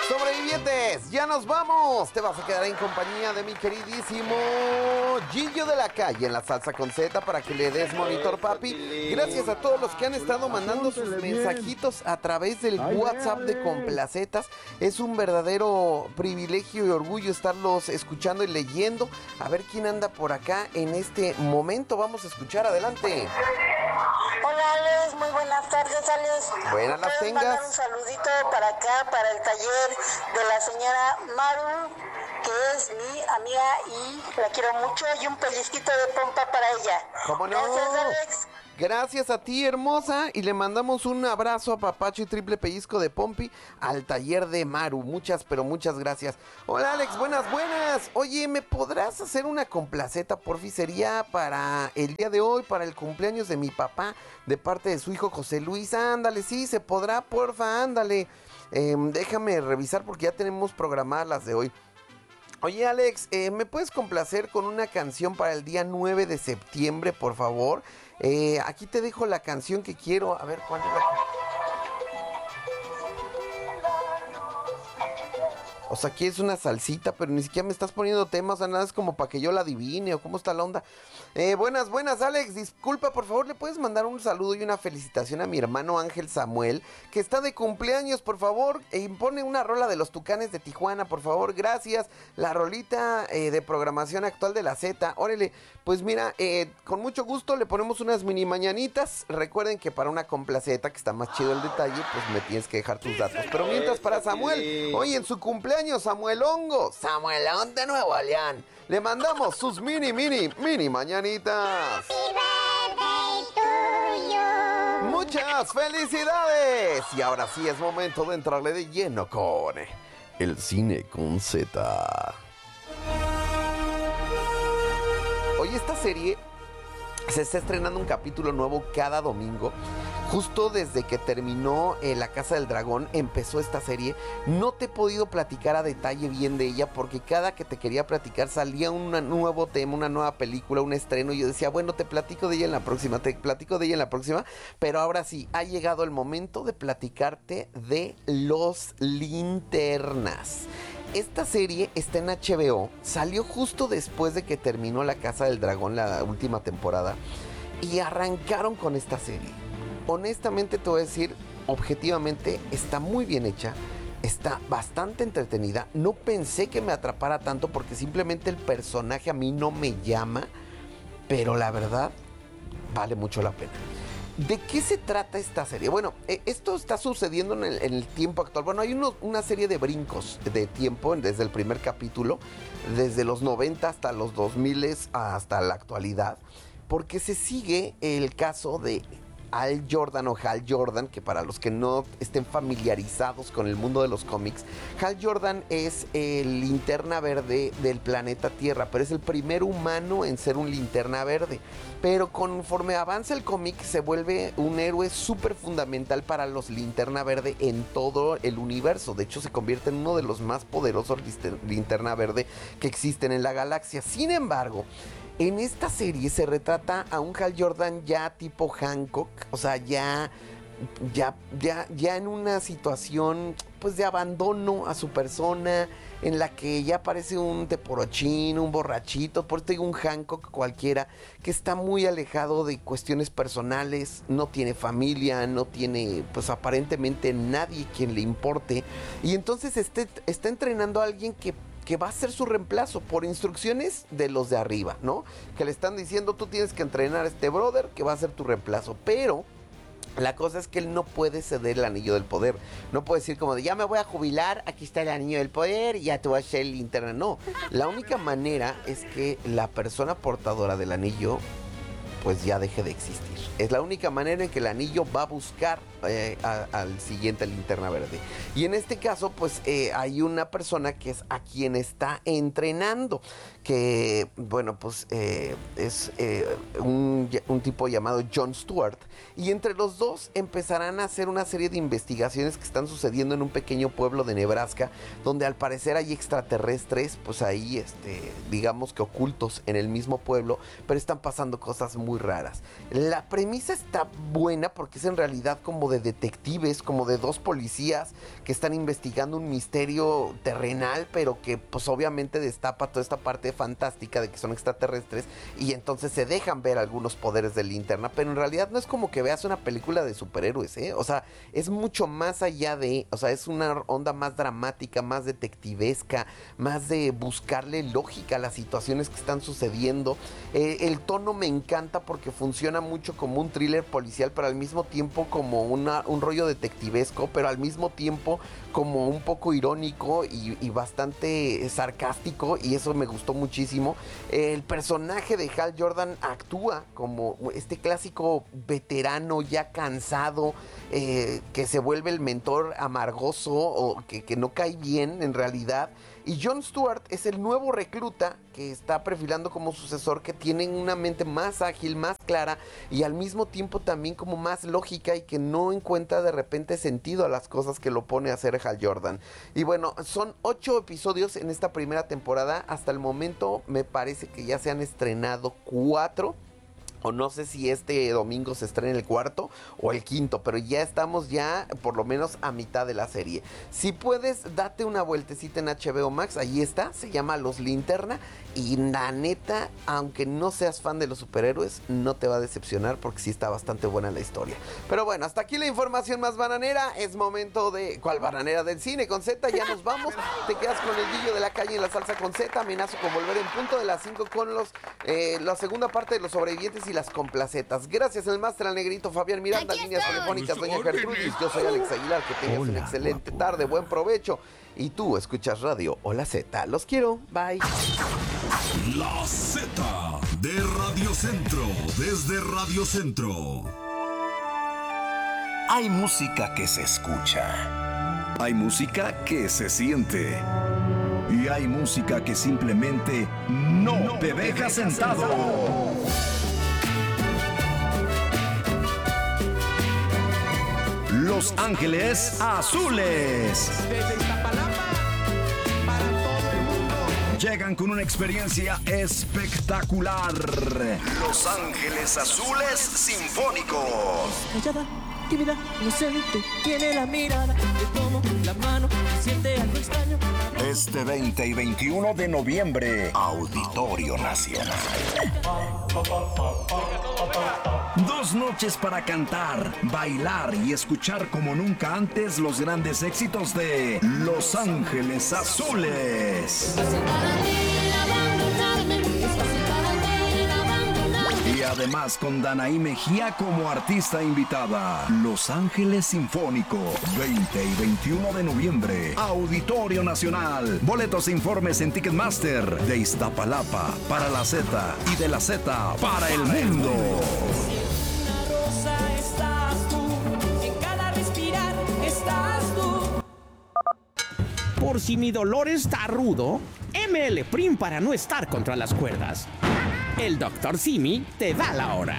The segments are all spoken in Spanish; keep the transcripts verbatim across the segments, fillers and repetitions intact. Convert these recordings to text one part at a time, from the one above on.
Sobrevivientes, ya nos vamos. Te vas a quedar en compañía de mi queridísimo Gillo de la Calle en la salsa con Z para que le des monitor, papi. Gracias a todos los que han estado mandando sus mensajitos a través del WhatsApp de Complacetas. Es un verdadero privilegio y orgullo estarlos escuchando y leyendo. A ver quién anda por acá en este momento. Vamos a escuchar, adelante. Hola Alex, muy buenas tardes Alex. Buenas las tengas. Mandar un saludito para acá, para el taller de la señora Maru, que es mi amiga y la quiero mucho, y un pellizquito de pompa para ella. ¿Cómo no? Gracias Alex. Gracias a ti, hermosa, y le mandamos un abrazo a papacho y triple pellizco de Pompi al taller de Maru. Muchas, pero muchas gracias. Hola, Alex, buenas, buenas. Oye, ¿me podrás hacer una complaceta, porfi? Sería para el día de hoy, para el cumpleaños de mi papá, de parte de su hijo José Luis. Ándale, sí, se podrá, porfa, ándale. Eh, déjame revisar porque ya tenemos programadas las de hoy. Oye, Alex, eh, ¿me puedes complacer con una canción para el día nueve de septiembre, por favor? Eh, aquí te dejo la canción que quiero. A ver, ¿cuál es la...? O sea, aquí es una salsita, pero ni siquiera me estás poniendo temas, o sea, nada es como para que yo la adivine, o cómo está la onda. Eh, buenas, buenas, Alex, disculpa, por favor, ¿le puedes mandar un saludo y una felicitación a mi hermano Ángel Samuel, que está de cumpleaños, por favor? E impone una rola de los Tucanes de Tijuana, por favor, gracias. La rolita eh, de programación actual de la Z. Órale, pues mira, eh, con mucho gusto le ponemos unas mini mañanitas. Recuerden que para una complaceta, que está más chido el detalle, pues me tienes que dejar tus datos. Pero mientras, para Samuel, hoy en su cumpleaños, Samuel Hongo, Samuelón de Nuevo León, le mandamos sus mini, mini, mini mañanitas. Muchas felicidades. Y ahora sí es momento de entrarle de lleno con el cine con Z. Hoy esta serie se está estrenando un capítulo nuevo cada domingo. Justo desde que terminó eh, La Casa del Dragón, empezó esta serie. No te he podido platicar a detalle bien de ella, porque cada que te quería platicar salía un nuevo tema, una nueva película, un estreno. Y yo decía, bueno, te platico de ella en la próxima, te platico de ella en la próxima. Pero ahora sí, ha llegado el momento de platicarte de Los Linternas. Esta serie está en H B O, salió justo después de que terminó La Casa del Dragón, la última temporada, y arrancaron con esta serie. Honestamente te voy a decir, objetivamente está muy bien hecha, está bastante entretenida. No pensé que me atrapara tanto porque simplemente el personaje a mí no me llama, pero la verdad vale mucho la pena. ¿De qué se trata esta serie? Bueno, eh, esto está sucediendo en el, en el tiempo actual. Bueno, hay uno, una serie de brincos de tiempo desde el primer capítulo, desde los noventa hasta los dos mil, hasta la actualidad, porque se sigue el caso de Hal Jordan o Hal Jordan, que para los que no estén familiarizados con el mundo de los cómics, Hal Jordan es el linterna verde del planeta Tierra, pero es el primer humano en ser un linterna verde. Pero conforme avanza el cómic se vuelve un héroe súper fundamental para los linterna verde en todo el universo. De hecho se convierte en uno de los más poderosos linterna verde que existen en la galaxia. Sin embargo, en esta serie se retrata a un Hal Jordan ya tipo Hancock, o sea, ya, ya, ya, ya en una situación pues de abandono a su persona, en la que ya parece un teporochín, un borrachito, por eso digo un Hancock cualquiera, que está muy alejado de cuestiones personales, no tiene familia, no tiene pues aparentemente nadie quien le importe, y entonces este, está entrenando a alguien que que va a ser su reemplazo por instrucciones de los de arriba, ¿no? Que le están diciendo, tú tienes que entrenar a este brother que va a ser tu reemplazo, pero la cosa es que él no puede ceder el anillo del poder. No puede decir como de, ya me voy a jubilar, aquí está el anillo del poder y ya te voy a hacer el linterna. No, la única manera es que la persona portadora del anillo pues ya deje de existir. Es la única manera en que el anillo va a buscar eh, a, al siguiente linterna verde. Y en este caso, pues eh, hay una persona que es a quien está entrenando, que, bueno, pues eh, es eh, un, un tipo llamado Jon Stewart. Y entre los dos empezarán a hacer una serie de investigaciones que están sucediendo en un pequeño pueblo de Nebraska, donde al parecer hay extraterrestres, pues ahí, este, digamos que ocultos en el mismo pueblo, pero están pasando cosas muy raras. La premisa está buena porque es en realidad como de detectives, como de dos policías que están investigando un misterio terrenal, pero que pues obviamente destapa toda esta parte fantástica de que son extraterrestres y entonces se dejan ver algunos poderes de Linterna, pero en realidad no es como que veas una película de superhéroes, ¿eh? O sea, es mucho más allá de, o sea, es una onda más dramática, más detectivesca, más de buscarle lógica a las situaciones que están sucediendo. Eh, el tono me encanta porque funciona mucho como un thriller policial, pero al mismo tiempo como una, un rollo detectivesco, pero al mismo tiempo como un poco irónico y, y bastante sarcástico, y eso me gustó muchísimo. El personaje de Hal Jordan actúa como este clásico veterano ya cansado, eh, que se vuelve el mentor amargoso o que, que no cae bien en realidad. Y Jon Stewart es el nuevo recluta que está perfilando como sucesor, que tiene una mente más ágil, más clara y al mismo tiempo también como más lógica, y que no encuentra de repente sentido a las cosas que lo pone a hacer Hal Jordan. Y bueno, son ocho episodios en esta primera temporada. Hasta el momento me parece que ya se han estrenado cuatro. O no sé si este domingo se estrena el cuarto o el quinto, pero ya estamos ya por lo menos a mitad de la serie. Si puedes, date una vueltecita en H B O Max, ahí está, se llama Los Linterna. Y la neta, aunque no seas fan de los superhéroes, no te va a decepcionar porque sí está bastante buena la historia. Pero bueno, hasta aquí la información más bananera. Es momento de... ¿Cuál bananera? Del cine con Z, ya nos vamos. Te quedas con el Guillo de la Calle y la salsa con Z. Amenazo con volver en punto de las cinco con los eh, la segunda parte de Los Sobrevivientes y las complacetas. Gracias el máster al negrito Fabián Miranda, Aquí líneas estoy. telefónicas doña Gertrudis. Yo soy Alex Aguilar, que tengas Hola, una excelente guapo. tarde, buen provecho. Y tú escuchas Radio Hola Z. Los quiero, bye. La Z de Radio Centro, desde Radio Centro. Hay música que se escucha. Hay música que se siente. Y hay música que simplemente no, no te deja sentado. Los Ángeles Azules. Desde Iztapalapa para todo el mundo. Llegan con una experiencia espectacular. Los Ángeles Azules Sinfónicos. Callada, tímida, inocente, tiene la mirada, le tomo la mano y siente algo extraño. Este veinte y veintiuno de noviembre, Auditorio Nacional. Dos noches para cantar, bailar y escuchar como nunca antes los grandes éxitos de Los Ángeles Azules. Y además con Danaí Mejía como artista invitada. Los Ángeles Sinfónico, veinte y veintiuno de noviembre, Auditorio Nacional. Boletos e informes en Ticketmaster. De Iztapalapa para la Z y de la Z para el mundo. Una rosa estás tú, en cada respirar estás tú. Por si mi dolor está rudo, M L Prim para no estar contra las cuerdas. El doctor Simi te da la hora.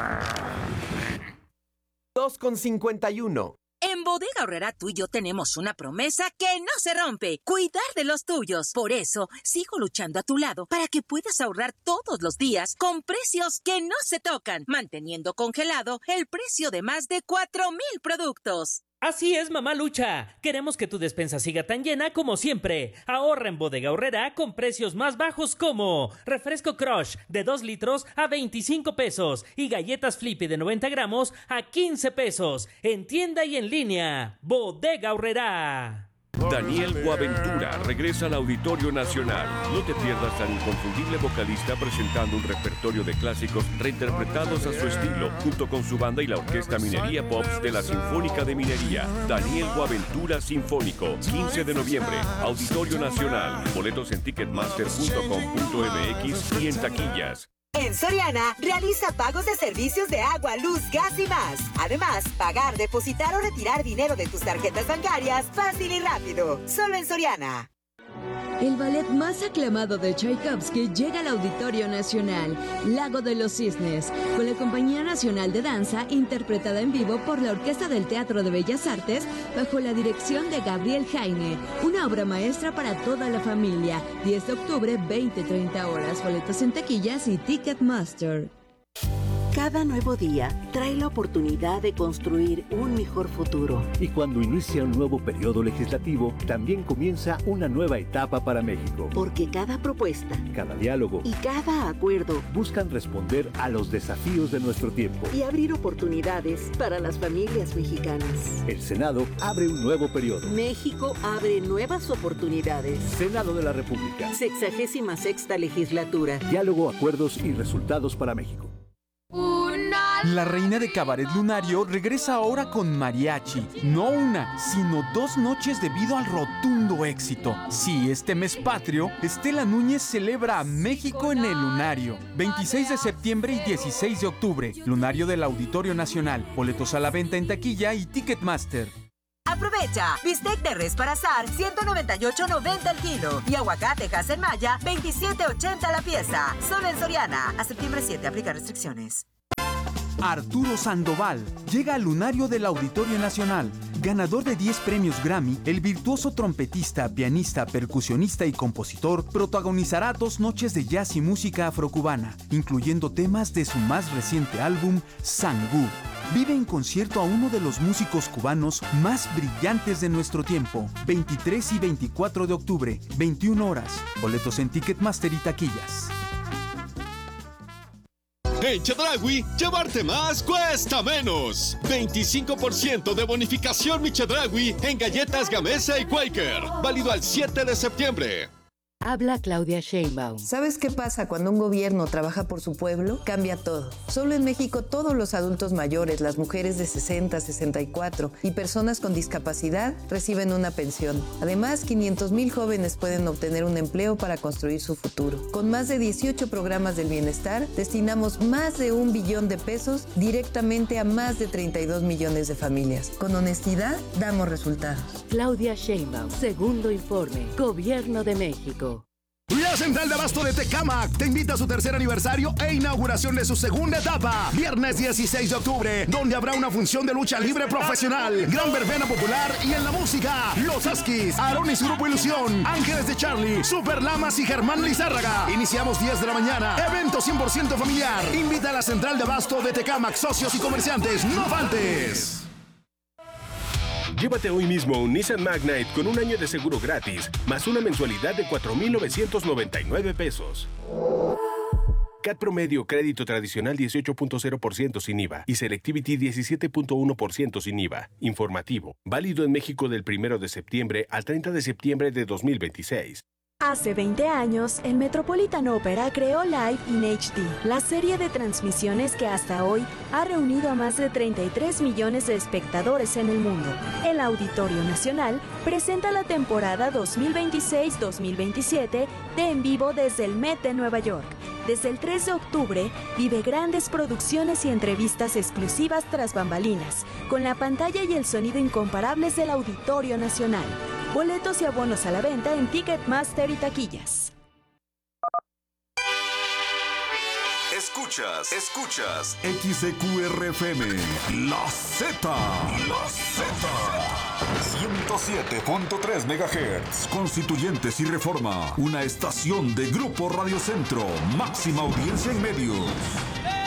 dos con cincuenta y uno. En Bodega Aurrerá tú y yo tenemos una promesa que no se rompe: cuidar de los tuyos. Por eso, sigo luchando a tu lado para que puedas ahorrar todos los días con precios que no se tocan, manteniendo congelado el precio de más de cuatro mil productos. Así es, mamá Lucha. Queremos que tu despensa siga tan llena como siempre. Ahorra en Bodega Aurrerá con precios más bajos como refresco Crush de dos litros a veinticinco pesos y galletas Flippy de noventa gramos a quince pesos. En tienda y en línea. Bodega Aurrerá. Daniel Boaventura regresa al Auditorio Nacional. No te pierdas al inconfundible vocalista presentando un repertorio de clásicos reinterpretados a su estilo, junto con su banda y la Orquesta Minería Pops de la Sinfónica de Minería. Daniel Boaventura Sinfónico, quince de noviembre, Auditorio Nacional. Boletos en ticketmaster punto com punto m x y en taquillas. En Soriana, realiza pagos de servicios de agua, luz, gas y más. Además, pagar, depositar o retirar dinero de tus tarjetas bancarias fácil y rápido. Solo en Soriana. El ballet más aclamado de Tchaikovsky llega al Auditorio Nacional, Lago de los Cisnes, con la Compañía Nacional de Danza, interpretada en vivo por la Orquesta del Teatro de Bellas Artes, bajo la dirección de Gabriel Jaime. Una obra maestra para toda la familia. diez de octubre, veinte treinta horas. Boletos en taquillas y Ticketmaster. Cada nuevo día trae la oportunidad de construir un mejor futuro. Y cuando inicia un nuevo periodo legislativo, también comienza una nueva etapa para México. Porque cada propuesta, cada diálogo y cada acuerdo buscan responder a los desafíos de nuestro tiempo y abrir oportunidades para las familias mexicanas. El Senado abre un nuevo periodo. México abre nuevas oportunidades. Senado de la República. Sexagésima sexta legislatura. Diálogo, acuerdos y resultados para México. La reina de Cabaret Lunario regresa ahora con mariachi. No una, sino dos noches debido al rotundo éxito. Sí, este mes patrio, Estela Núñez celebra a México en el Lunario. veintiséis de septiembre y dieciséis de octubre. Lunario del Auditorio Nacional. Boletos a la venta en taquilla y Ticketmaster. Aprovecha, bistec de res para asar, ciento noventa y ocho noventa el kilo. Y aguacate Maya, veintisiete ochenta la pieza. Solo en Soriana. A septiembre siete, aplica restricciones. Arturo Sandoval llega al Lunario del Auditorio Nacional. Ganador de diez premios Grammy, el virtuoso trompetista, pianista, percusionista y compositor protagonizará dos noches de jazz y música afrocubana, incluyendo temas de su más reciente álbum, Sangú. Vive en concierto a uno de los músicos cubanos más brillantes de nuestro tiempo. veintitrés y veinticuatro de octubre, veintiuna horas. Boletos en Ticketmaster y taquillas. En Chedraui, llevarte más cuesta menos. veinticinco por ciento de bonificación Mi Chedraui en galletas Gamesa y Quaker. Válido al siete de septiembre. Habla Claudia Sheinbaum. ¿Sabes qué pasa cuando un gobierno trabaja por su pueblo? Cambia todo. Solo en México todos los adultos mayores, las mujeres de sesenta, sesenta y cuatro y personas con discapacidad reciben una pensión. Además, quinientos mil jóvenes pueden obtener un empleo para construir su futuro. Con más de dieciocho programas del bienestar, destinamos más de un billón de pesos directamente a más de treinta y dos millones de familias. Con honestidad, damos resultados. Claudia Sheinbaum, segundo informe, Gobierno de México. La Central de Abasto de Tecámac te invita a su tercer aniversario e inauguración de su segunda etapa. Viernes dieciséis de octubre, donde habrá una función de lucha libre profesional, gran verbena popular y en la música, Los Askis, Aarón y su grupo Ilusión, Ángeles de Charlie, Super Lamas y Germán Lizárraga. Iniciamos diez de la mañana. Evento cien por ciento familiar. Invita a la Central de Abasto de Tecámac, socios y comerciantes. ¡No faltes! Llévate hoy mismo un Nissan Magnite con un año de seguro gratis, más una mensualidad de cuatro mil novecientos noventa y nueve pesos. C A T promedio crédito tradicional dieciocho punto cero por ciento sin I V A y Selectivity diecisiete punto uno por ciento sin I V A. Informativo. Válido en México del primero de septiembre al treinta de septiembre de dos mil veintiséis. Hace veinte años, el Metropolitan Opera creó Live in H D, la serie de transmisiones que hasta hoy ha reunido a más de treinta y tres millones de espectadores en el mundo. El Auditorio Nacional presenta la temporada dos mil veintiséis dos mil veintisiete de En Vivo desde el Met de Nueva York. Desde el tres de octubre, vive grandes producciones y entrevistas exclusivas tras bambalinas, con la pantalla y el sonido incomparables del Auditorio Nacional. Boletos y abonos a la venta en Ticketmaster y taquillas. Escuchas, escuchas X E Q R F M, La Z, La Z, ciento siete punto tres megahertz, Constituyentes y Reforma, una estación de Grupo Radio Centro, máxima audiencia en medios.